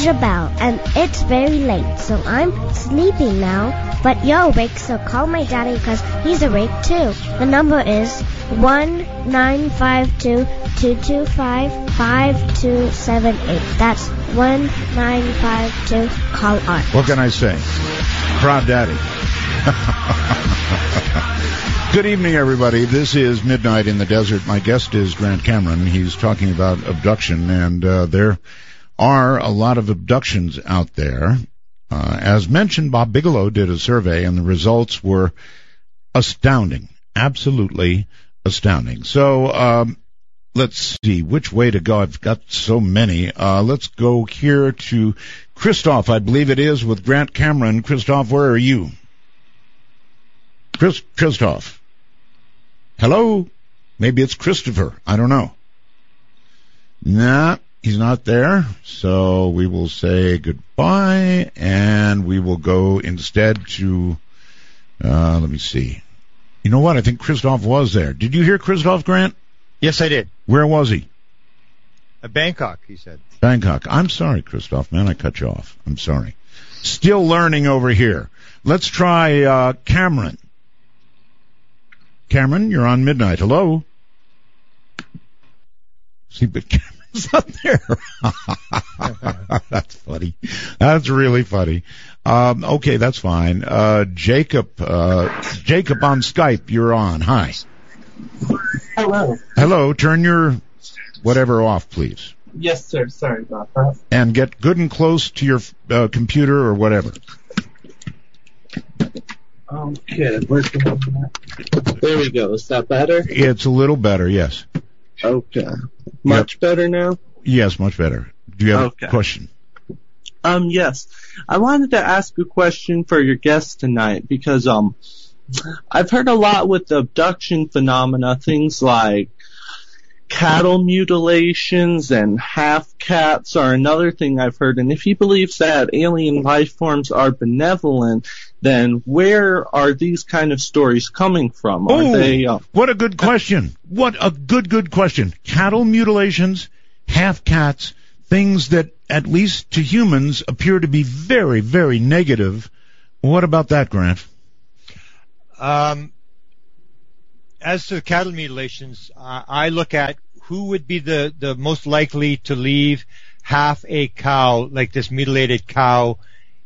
Jabal, and it's very late, so I'm sleeping now. But you're awake, so call my daddy because he's awake too. The number is 1-952-225-5278. That's 1952. Call Art. What can I say? Proud daddy. Good evening, everybody. This is Midnight in the Desert. My guest is Grant Cameron. He's talking about abduction, and there are a lot of abductions out there. As mentioned, Bob Bigelow did a survey, and the results were astounding, absolutely astounding. So let's see which way to go. I've got so many. Let's go here to Christoph, I believe it is, with Grant Cameron. Christoph, where are you? Christoph. Hello? Maybe it's Christopher. I don't know. Nah, he's not there. So we will say goodbye, and we will go instead to, let me see. You know what? I think Christoph was there. Did you hear Christoph, Grant? Yes, I did. Where was he? Bangkok, he said. Bangkok. I'm sorry, Christoph, man. I cut you off. I'm sorry. Still learning over here. Let's try Cameron. Cameron, you're on Midnight. Hello? See, but Cameron's not there. That's funny. That's really funny. Okay, that's fine. Jacob on Skype, you're on. Hi. Hello. Hello. Turn your whatever off, please. Yes, sir. Sorry about that. And get good and close to your computer or whatever. Okay, working on that. There we go. Is that better? It's a little better, yes. Okay. Much better now? Yes, much better. Do you have a question? Yes. I wanted to ask a question for your guest tonight because I've heard a lot with the abduction phenomena, things like cattle mutilations and half cats are another thing I've heard. And if he believes that alien life forms are benevolent, then where are these kind of stories coming from? Are they? What a good question! What a good question! Cattle mutilations, half cats, things that at least to humans appear to be very, very negative. What about that, Grant? As to the cattle mutilations, I look at who would be the most likely to leave half a cow, like this mutilated cow,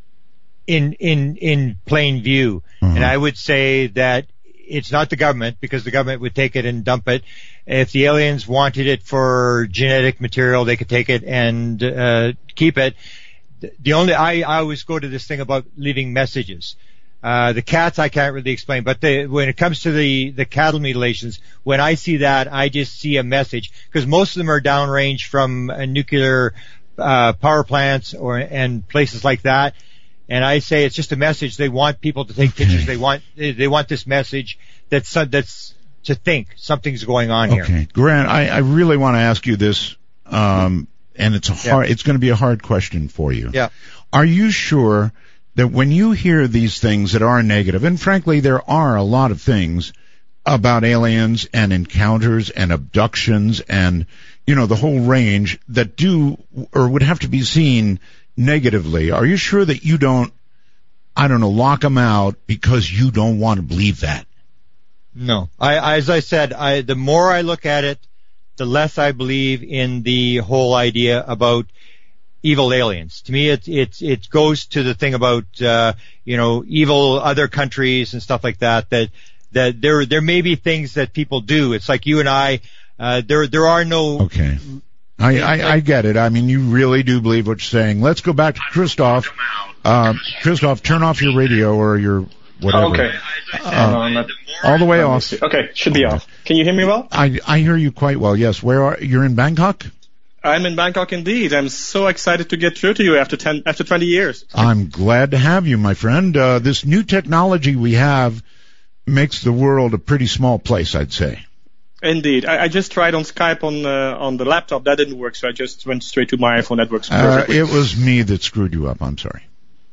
in plain view. Mm-hmm. And I would say that it's not the government, because the government would take it and dump it. If the aliens wanted it for genetic material, they could take it and keep it. I always go to this thing about leaving messages. The cats I can't really explain, but when it comes to the cattle mutilations, when I see that, I just see a message, because most of them are downrange from nuclear power plants and places like that. And I say it's just a message. They want people to take pictures. They want this message that's to think something's going on here. Okay, Grant, I really want to ask you this, and it's it's going to be a hard question for you. Yeah. Are you sure that when you hear these things that are negative, and frankly there are a lot of things about aliens and encounters and abductions and, the whole range that do or would have to be seen negatively, are you sure that you don't, lock them out because you don't want to believe that? No. As I said, the more I look at it, the less I believe in the whole idea about evil aliens. To me, it goes to the thing about evil other countries and stuff like that. That there may be things that people do. It's like you and I. There are no. Okay. I get it. I mean, you really do believe what you're saying. Let's go back to Christoph. Christoph, turn off your radio or your whatever. Okay. All the way off. Okay, should be off. Can you hear me well? I hear you quite well. Yes. You're in Bangkok? I'm in Bangkok indeed. I'm so excited to get through to you after 20 years. I'm glad to have you, my friend. This new technology we have makes the world a pretty small place, I'd say. Indeed. I just tried on Skype on the laptop. That didn't work, so I just went straight to my iPhone. That works perfectly. It was me that screwed you up. I'm sorry.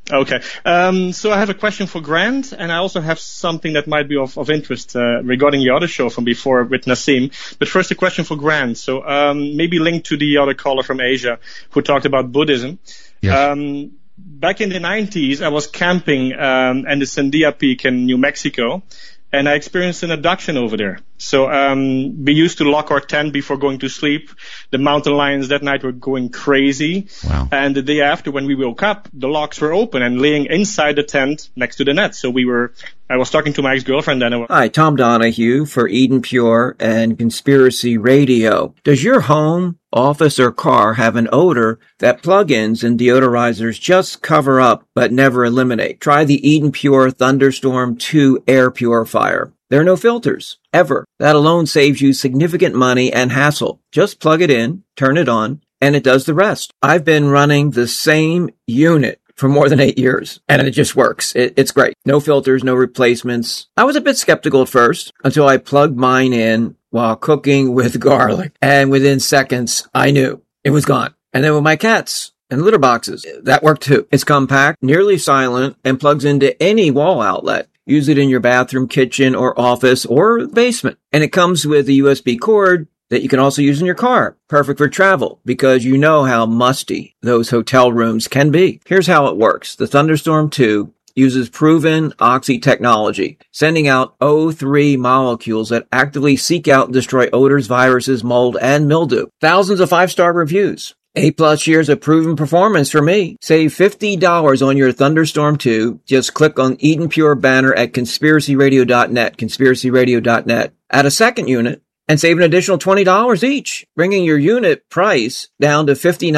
Okay. So I have a question for Grant, and I also have something that might be of interest regarding the other show from before with Nassim. But first, a question for Grant. So maybe linked to the other caller from Asia who talked about Buddhism. Yes. Back in the 90s, I was camping at the Sandia Peak in New Mexico, and I experienced an abduction over there. So we used to lock our tent before going to sleep. The mountain lions that night were going crazy. Wow. And the day after, when we woke up, the locks were open and laying inside the tent next to the net. So I was talking to my ex-girlfriend then. Hi, Tom Donahue for Eden Pure and Conspiracy Radio. Does your home, office, or car have an odor that plug-ins and deodorizers just cover up but never eliminate? Try the Eden Pure Thunderstorm 2 air purifier. There are no filters, ever. That alone saves you significant money and hassle. Just plug it in, turn it on, and it does the rest. I've been running the same unit for more than 8 years, and it just works. It's great. No filters, no replacements. I was a bit skeptical at first until I plugged mine in while cooking with garlic, and within seconds, I knew it was gone. And then with my cats and litter boxes, that worked too. It's compact, nearly silent, and plugs into any wall outlet. Use it in your bathroom, kitchen, or office, or basement. And it comes with a USB cord that you can also use in your car. Perfect for travel, because you know how musty those hotel rooms can be. Here's how it works. The Thunderstorm 2 uses proven oxy technology, sending out O3 molecules that actively seek out and destroy odors, viruses, mold, and mildew. Thousands of 5-star reviews. 8+ years of proven performance for me. Save $50 on your Thunderstorm 2. Just click on Eden Pure banner at conspiracyradio.net, conspiracyradio.net. Add a second unit and save an additional $20 each, bringing your unit price down to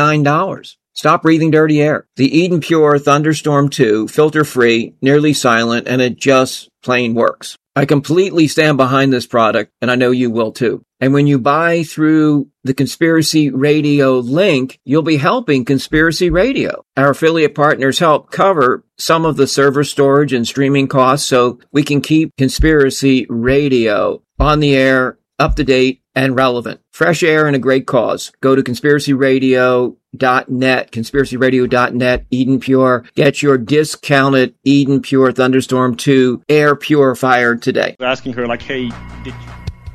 $59. Stop breathing dirty air. The Eden Pure Thunderstorm 2, filter-free, nearly silent, and it just plain works. I completely stand behind this product, and I know you will too. And when you buy through the Conspiracy Radio link, you'll be helping Conspiracy Radio. Our affiliate partners help cover some of the server storage and streaming costs so we can keep Conspiracy Radio on the air, up to date, and relevant. Fresh air and a great cause. Go to conspiracyradio.net, conspiracyradio.net, Eden Pure. Get your discounted Eden Pure Thunderstorm 2 air purifier today. Asking her, like, hey, did you